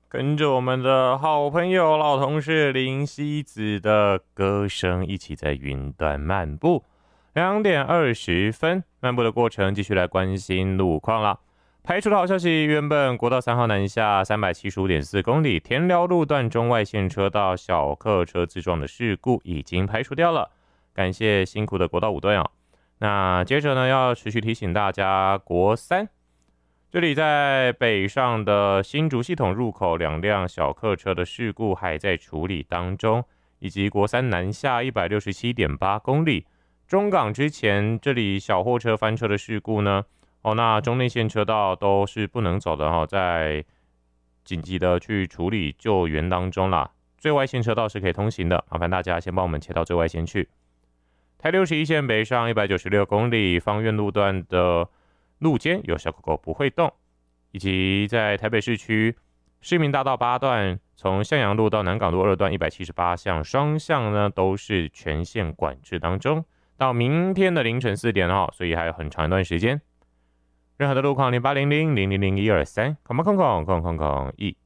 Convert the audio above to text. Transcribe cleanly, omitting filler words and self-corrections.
跟着我们的好朋友、老同事林夕子的歌声，一起在云端漫步。2点20分，漫步的过程，继续来关心路况啦。排除的好消息，原本国道3号南下375.4公里田寮路段中外线车道小客车自撞的事故已经排除掉了，感谢辛苦的国道5队哦。那接着呢，要持续提醒大家，国3。这里在北上的新竹系统入口2辆小客车的事故还在处理当中，以及国3南下167.8公里中港之前这里小货车翻车的事故呢，那中内线车道都是不能走的在紧急的去处理救援当中啦。最外线车道是可以通行的，麻烦大家先帮我们切到最外线去。台61线北上196公里芳苑路段的路肩有小狗狗不会动，以及在台北市区市民大道8段从向阳路到南港路2段178巷双向呢都是全线管制当中，到明天的凌晨4点所以还有很长一段时间。任何的路况0800000123，空空空空空空空1